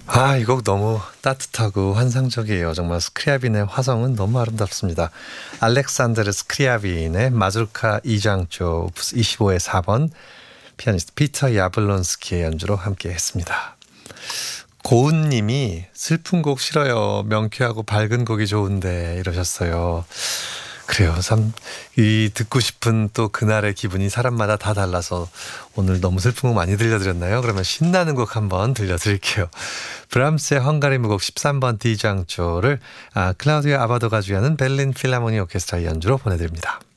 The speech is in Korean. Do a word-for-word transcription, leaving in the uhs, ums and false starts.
아, 이 곡 너무 따뜻하고 환상적이에요. 정말 스크리아빈의 화성은 너무 아름답습니다. 알렉산드르 스크리아빈의 마주르카 이 장조 오프스 이십오의 사 번 피아니스트 피터 야블론스키의 연주로 함께 했습니다. 고은님이 슬픈 곡 싫어요. 명쾌하고 밝은 곡이 좋은데 이러셨어요. 그래요. 참, 이 듣고 싶은 또 그날의 기분이 사람마다 다 달라서 오늘 너무 슬픈 곡 많이 들려드렸나요? 그러면 신나는 곡 한번 들려드릴게요. 브람스의 헝가리 무곡 십삼 번 D장조를 아, 클라우디오 아바도가 주연은 벨린 필라모니 오케스트라 연주로 보내드립니다.